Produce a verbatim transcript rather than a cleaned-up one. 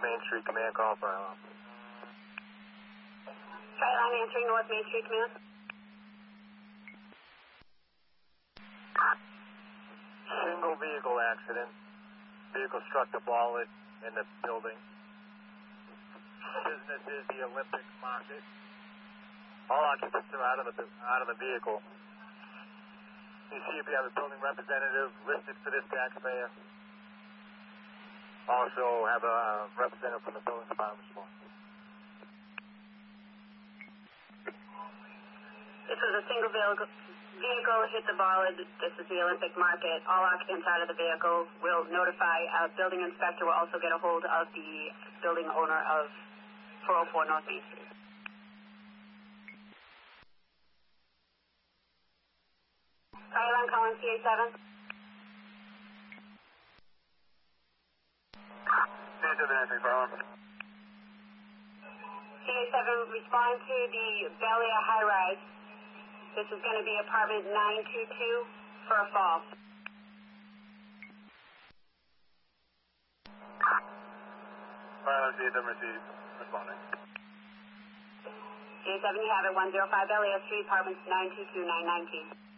Main Street, command call for alarm. Skyline answering North Main Street, command. Single vehicle accident. Vehicle struck the bollard in the building. Business is the Olympic Market. All occupants are out of the out of the vehicle. You see if you have a building representative listed for this taxpayer. Also have a representative from the building department response. This was a single vehicle, vehicle hit the bollard. This is the Olympic Market. All occupants out of the vehicle will notify. A building inspector will also get a hold of the building owner of four oh four North Main Street. Skyline calling C A seven. C A seven answering for alarm. C A seven, respond to the Belia High Rise. This is going to be apartment nine two two for a fall. Fire C A seven received. Responding. C A seven, you have it. one oh five Belia Street, apartments nine two two, nine nineteen.